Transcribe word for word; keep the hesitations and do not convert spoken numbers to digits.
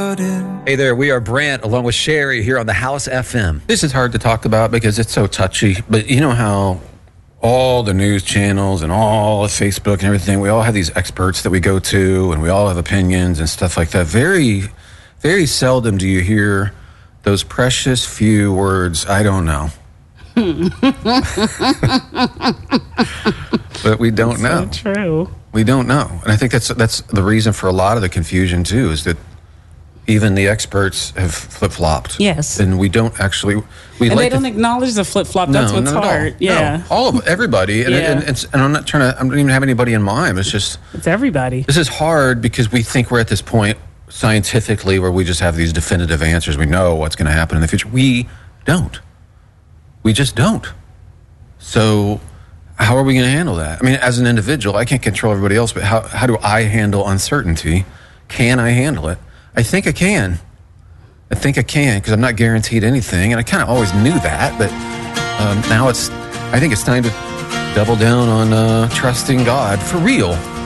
burden. Hey there, we are Brant along with Sherry here on the House F M. This is hard to talk about because it's so touchy, but you know how all the news channels and all of Facebook and everything, we all have these experts that we go to and we all have opinions and stuff like that. Very, very seldom do you hear those precious few words, I don't know. But we don't that's know. So true. We don't know. And I think that's that's the reason for a lot of the confusion too, is that even the experts have flip-flopped. Yes. And we don't actually... We and like they don't to, acknowledge the flip-flop. no, That's what's not at hard. all. Yeah. No, all of everybody. And, Yeah. and, and, and I'm not trying to... I don't even have anybody in mind. It's just... It's everybody. This is hard because we think we're at this point scientifically where we just have these definitive answers. We know what's going to happen in the future. We don't. We just don't. So how are we going to handle that? I mean, as an individual, I can't control everybody else, but how, how do I handle uncertainty? Can I handle it? I think I can. I think I can because I'm not guaranteed anything. And I kind of always knew that, but um, now it's, I think it's time to double down on uh, trusting God for real.